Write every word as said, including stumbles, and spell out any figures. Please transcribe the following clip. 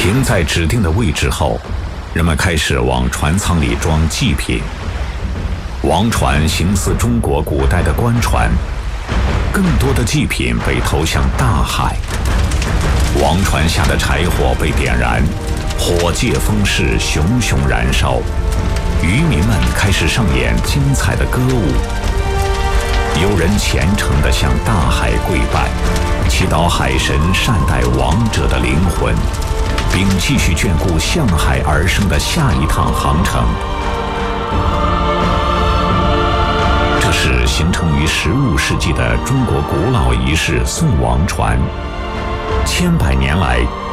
停在指定的位置后，人们开始往船舱里装祭品。王船形似中国古代的官船，更多的祭品被投向大海。王船下的柴火被点燃，火借风势，熊熊燃烧。渔民们开始上演精彩的歌舞。有人虔诚地向大海跪拜，祈祷海神善待亡者的灵魂，并继续眷顾向海而生的下一趟航程。这是形成于十五世纪的中国古老仪式送王船，千百年来